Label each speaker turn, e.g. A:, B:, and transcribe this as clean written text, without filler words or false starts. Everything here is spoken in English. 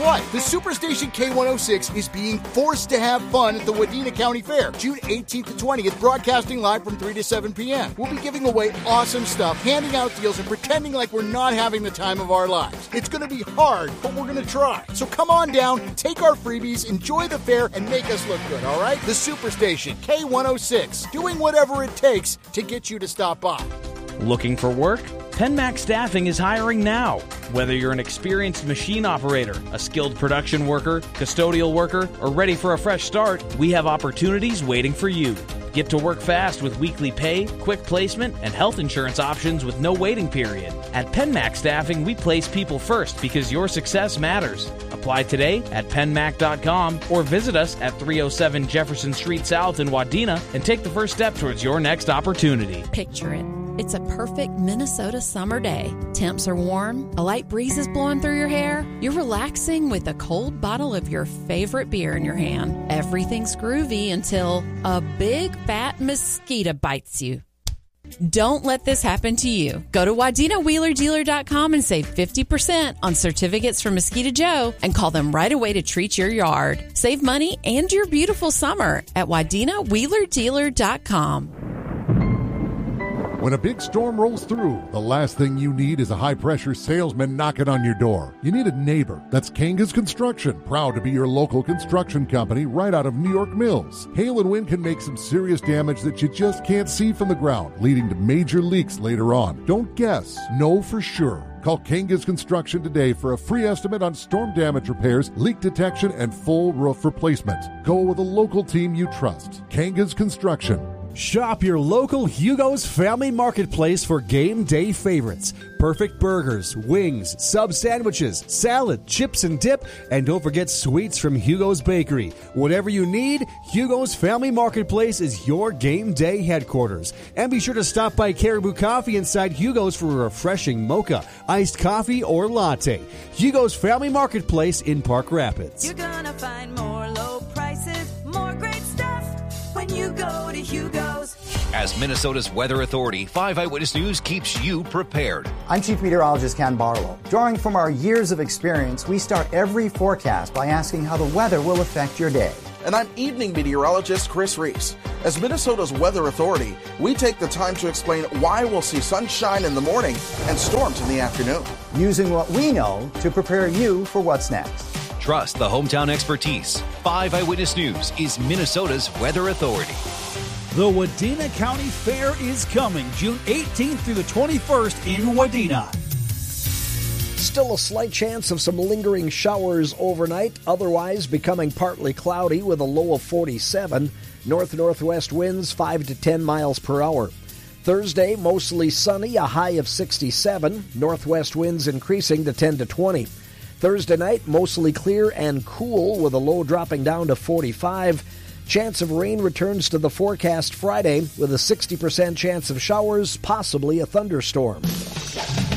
A: why. The Superstation K106 is being forced to have fun at the Wadena County Fair, June 18th to 20th, broadcasting live from 3 to 7 p.m. We'll be giving away awesome stuff, handing out deals, and pretending like we're not having the time of our lives. It's going to be hard, but we're going to try. So come on down, take our freebies, enjoy the fair, and make us look good, all right? The Superstation K106, doing whatever it takes to get you to stop by.
B: Looking for work? PenMax Staffing is hiring now. Whether you're an experienced machine operator, a skilled production worker, custodial worker, or ready for a fresh start, we have opportunities waiting for you. Get to work fast with weekly pay, quick placement, and health insurance options with no waiting period. At PenMax Staffing, we place people first because your success matters. Apply today at penmac.com or visit us at 307 Jefferson Street South in Wadena and take the first step towards your next opportunity.
C: Picture it. It's a perfect Minnesota summer day. Temps are warm, a light breeze is blowing through your hair. You're relaxing with a cold bottle of your favorite beer in your hand. Everything's groovy until a big fat mosquito bites you. Don't let this happen to you. Go to WadenaWheelerDealer.com and save 50% on certificates for Mosquito Joe and call them right away to treat your yard. Save money and your beautiful summer at WadenaWheelerDealer.com.
D: When a big storm rolls through, the last thing you need is a high-pressure salesman knocking on your door. You need a neighbor. That's Kangas Construction, proud to be your local construction company right out of New York Mills. Hail and wind can make some serious damage that you just can't see from the ground, leading to major leaks later on. Don't guess. Know for sure. Call Kangas Construction today for a free estimate on storm damage repairs, leak detection, and full roof replacement. Go with a local team you trust. Kangas Construction.
E: Shop your local Hugo's Family Marketplace for game day favorites. Perfect burgers, wings, sub sandwiches, salad, chips and dip, and don't forget sweets from Hugo's Bakery. Whatever you need, Hugo's Family Marketplace is your game day headquarters. And be sure to stop by Caribou Coffee inside Hugo's for a refreshing mocha, iced coffee, or latte. Hugo's Family Marketplace in Park Rapids.
F: You're gonna find more low prices, more great stuff when you go to Hugo's.
G: As Minnesota's weather authority, 5 Eyewitness News keeps you prepared.
H: I'm Chief Meteorologist Ken Barlow. Drawing from our years of experience, we start every forecast by asking how the weather will affect your day.
I: And I'm Evening Meteorologist Chris Reese. As Minnesota's weather authority, we take the time to explain why we'll see sunshine in the morning and storms in the afternoon.
H: Using what we know to prepare you for what's next.
G: Trust the hometown expertise. 5 Eyewitness News is Minnesota's weather authority.
J: The Wadena County Fair is coming June 18th through the 21st in Wadena.
K: Still a slight chance of some lingering showers overnight, otherwise becoming partly cloudy with a low of 47. North-northwest winds 5 to 10 miles per hour. Thursday, mostly sunny, a high of 67. Northwest winds increasing to 10 to 20. Thursday night, mostly clear and cool with a low dropping down to 45. Chance of rain returns to the forecast Friday with a 60% chance of showers, possibly a thunderstorm.